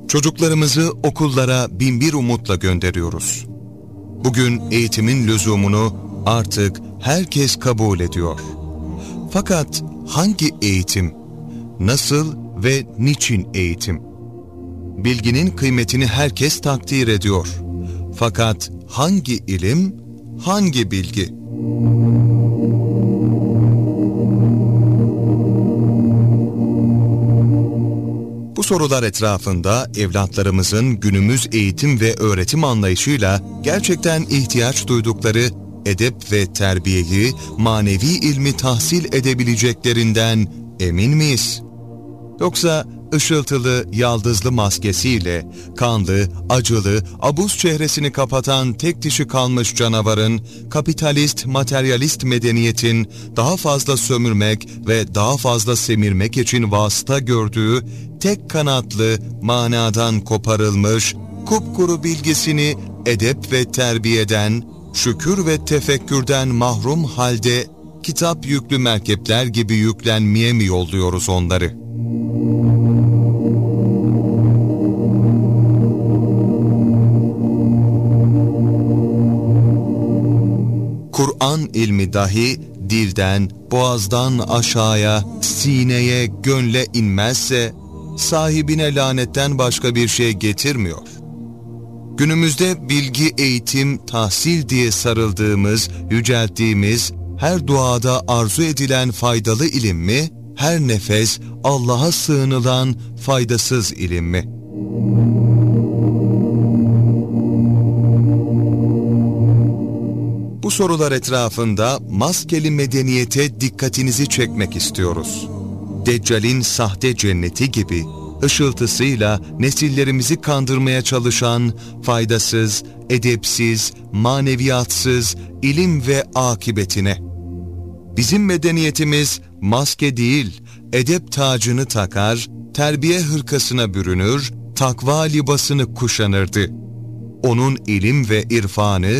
Çocuklarımızı okullara binbir umutla gönderiyoruz. Bugün eğitimin lüzumunu artık herkes kabul ediyor. Fakat hangi eğitim, nasıl ve niçin eğitim? Bilginin kıymetini herkes takdir ediyor. Fakat hangi ilim, hangi bilgi? Bu sorular etrafında evlatlarımızın günümüz eğitim ve öğretim anlayışıyla gerçekten ihtiyaç duydukları edep ve terbiyeyi, manevi ilmi tahsil edebileceklerinden emin miyiz? Yoksa ışıltılı, yaldızlı maskesiyle, kanlı, acılı, abuz çehresini kapatan tek dişi kalmış canavarın, kapitalist, materyalist medeniyetin daha fazla sömürmek ve daha fazla semirmek için vasıta gördüğü, tek kanatlı, manadan koparılmış, kupkuru bilgisini edep ve terbiyeden, şükür ve tefekkürden mahrum halde, kitap yüklü merkepler gibi yüklenmeye mi yolluyoruz onları? Kur'an ilmi dahi dilden, boğazdan aşağıya, sineye, gönle inmezse sahibine lanetten başka bir şey getirmiyor. Günümüzde bilgi, eğitim, tahsil diye sarıldığımız, yücelttiğimiz, her duada arzu edilen faydalı ilim mi, her nefes Allah'a sığınılan faydasız ilim mi? Bu sorular etrafında maskeli medeniyete dikkatinizi çekmek istiyoruz. Deccal'in sahte cenneti gibi ışıltısıyla nesillerimizi kandırmaya çalışan faydasız, edepsiz, maneviyatsız ilim ve akıbetine. Bizim medeniyetimiz maske değil, edep tacını takar, terbiye hırkasına bürünür, takva libasını kuşanırdı. Onun ilim ve irfanı